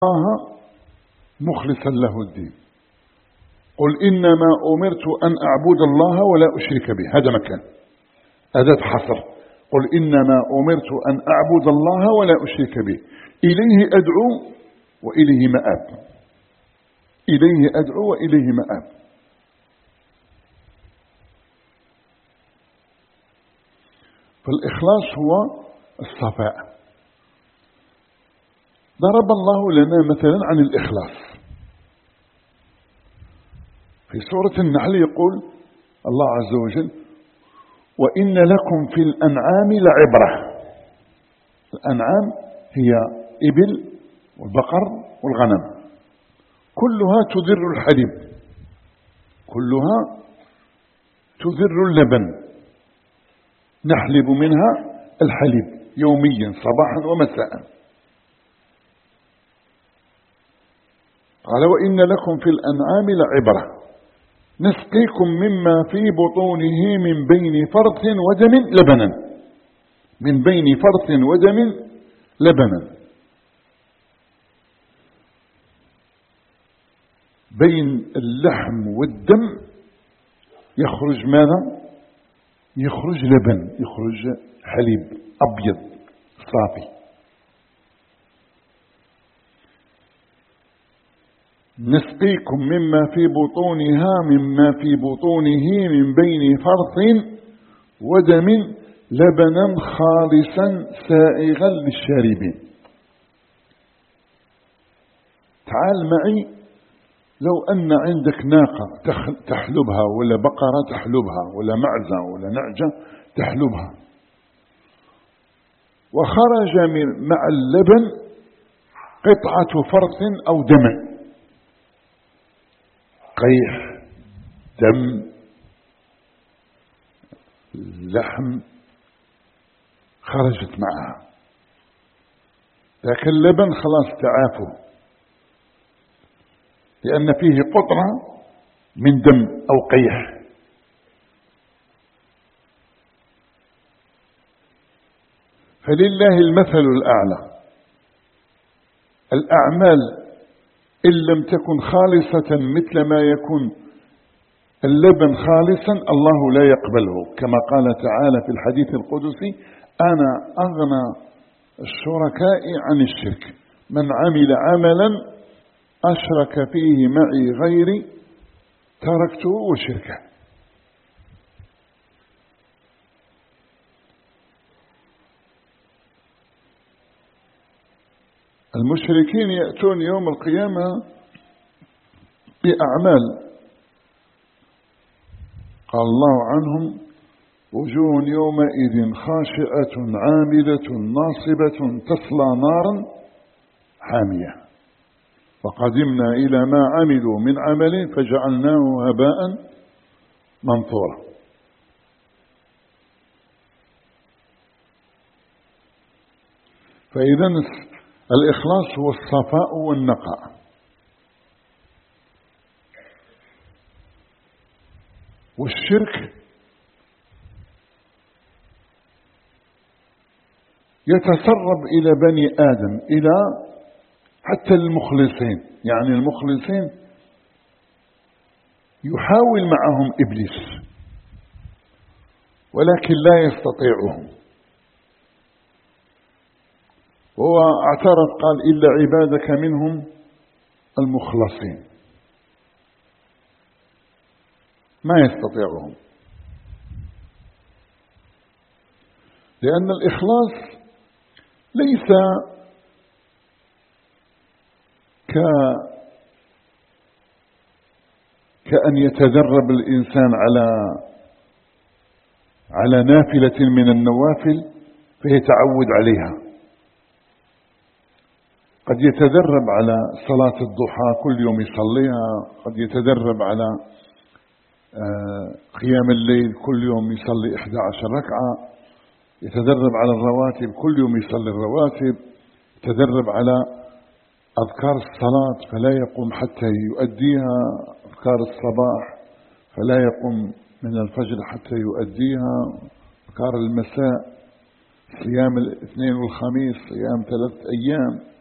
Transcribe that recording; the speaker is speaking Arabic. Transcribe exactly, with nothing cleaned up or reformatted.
الله مخلصا له الدين. قل إنما أمرت أن أعبد الله ولا أشرك به. هذا مكان أداة حصر. قل إنما أمرت أن أعبد الله ولا أشرك به إليه أدعو وإليه مآب. إليه أدعو وإليه مآب. فالإخلاص هو الصفاء. ضرب الله لنا مثلا عن الإخلاص في سورة النحل، يقول الله عز وجل: وإن لكم في الأنعام لعبرة. الأنعام هي إبل والبقر والغنم، كلها تدر الحليب، كلها تدر اللبن، نحلب منها الحليب يوميا صباحا ومساء. قال: وإن لكم في الأنعام لعبرة نسقيكم مما في بطونه من بين فرث ودم لبنا. من بين فرث ودم لبنا. بين اللحم والدم يخرج ماذا؟ يخرج لبن، يخرج حليب أبيض صافي. نسقيكم مما في بطونها مما في بطونه من بين فرث ودم لبنا خالصا سائغا للشاربين. تعال معي، لو أن عندك ناقة تحلبها ولا بقرة تحلبها ولا معزة ولا نعجة تحلبها، وخرج من مع اللبن قطعة فرث أو دم، قيح، دم، لحم، خرجت معها، لكن اللبن خلاص تعافه لأن فيه قطرة من دم أو قيح. فلله المثل الأعلى. الأعمال إن لم تكن خالصة مثل ما يكون اللبن خالصا الله لا يقبله، كما قال تعالى في الحديث القدسي: أنا أغنى الشركاء عن الشرك، من عمل عملا أشرك فيه معي غيري تركته وشركه. المشركين يأتون يوم القيامة بأعمال قال الله عنهم: وجوه يومئذ خاشعة عاملة ناصبة تصلى نارا حامية وقدمنا إلى ما عملوا من عمل فجعلناه هباء منثورا. فإذا الإخلاص هو الصفاء والنقاء. والشرك يتسرب إلى بني آدم، إلى حتى المخلصين. يعني المخلصين يحاول معهم إبليس ولكن لا يستطيعهم، وهو اعترف قال: إلا عبادك منهم المخلصين. ما يستطيعهم، لأن الإخلاص ليس ك كأن يتدرب الإنسان على على نافلة من النوافل فيتعود عليها. قد يتدرب على صلاة الضحى كل يوم يصليها، قد يتدرب على قيام الليل كل يوم يصلي إحدى عشر ركعة، يتدرب على الرواتب كل يوم يصلي الرواتب، يتدرب على أذكار الصلاة فلا يقوم حتى يؤديها، أذكار الصباح فلا يقوم من الفجر حتى يؤديها، أذكار المساء، صيام الاثنين والخميس، صيام ثلاث أيام،